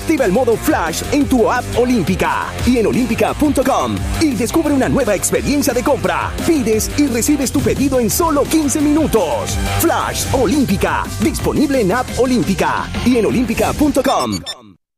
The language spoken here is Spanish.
Activa el modo Flash en tu app Olímpica y en olímpica.com y descubre una nueva experiencia de compra. Pides y recibes tu pedido en solo 15 minutos. Flash Olímpica, disponible en app Olímpica y en olímpica.com.